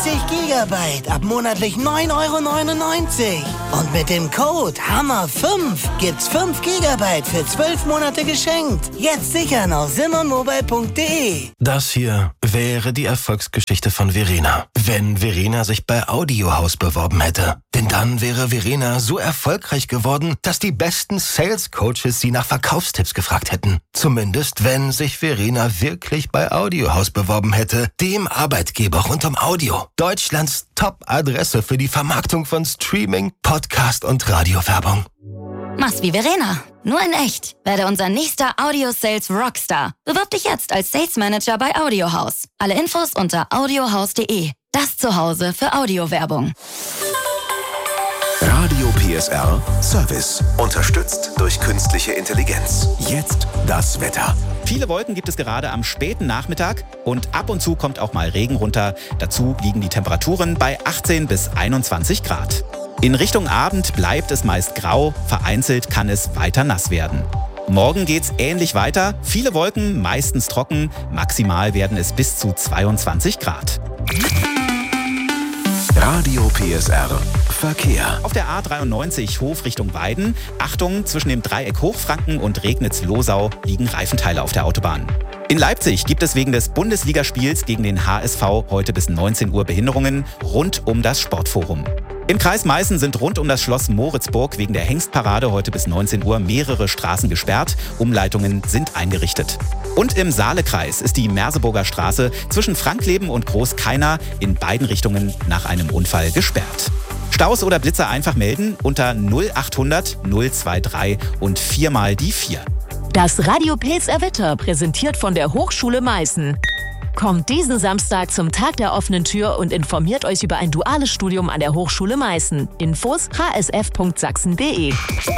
GB ab monatlich 9,99 €. Und mit dem Code HAMMER5 gibt's 5 GB für 12 Monate geschenkt. Jetzt sichern auf simonmobile.de. Das hier wäre die Erfolgsgeschichte von Verena, wenn Verena sich bei Audiohaus beworben hätte. Denn dann wäre Verena so erfolgreich geworden, dass die besten Sales-Coaches sie nach Verkaufstipps gefragt hätten. Zumindest, wenn sich Verena wirklich bei Audiohaus beworben hätte, dem Arbeitgeber rund um Audio. Deutschlands Top-Adresse für die Vermarktung von Streaming, Podcast und Radiowerbung. Mach's wie Verena, nur in echt. Werde unser nächster Audio-Sales Rockstar. Bewirb dich jetzt als Sales Manager bei Audiohaus. Alle Infos unter audiohaus.de. Das Zuhause für Audiowerbung. Radio PSR Service. Unterstützt durch künstliche Intelligenz. Jetzt das Wetter. Viele Wolken gibt es gerade am späten Nachmittag und ab und zu kommt auch mal Regen runter. Dazu liegen die Temperaturen bei 18 bis 21 Grad. In Richtung Abend bleibt es meist grau, vereinzelt kann es weiter nass werden. Morgen geht's ähnlich weiter. Viele Wolken, meistens trocken. Maximal werden es bis zu 22 Grad. Radio PSR Verkehr. Auf der A93 Hof Richtung Weiden. Achtung, zwischen dem Dreieck Hochfranken und Regnitz-Losau liegen Reifenteile auf der Autobahn. In Leipzig gibt es wegen des Bundesligaspiels gegen den HSV heute bis 19 Uhr Behinderungen rund um das Sportforum. Im Kreis Meißen sind rund um das Schloss Moritzburg wegen der Hengstparade heute bis 19 Uhr mehrere Straßen gesperrt. Umleitungen sind eingerichtet. Und im Saalekreis ist die Merseburger Straße zwischen Frankleben und Großkeiner in beiden Richtungen nach einem Unfall gesperrt. Staus oder Blitzer einfach melden unter 0800 023 und 4 mal die 4. Das Radio PSR Wetter präsentiert von der Hochschule Meißen. Kommt diesen Samstag zum Tag der offenen Tür und informiert euch über ein duales Studium an der Hochschule Meißen. Infos hsf.sachsen.de.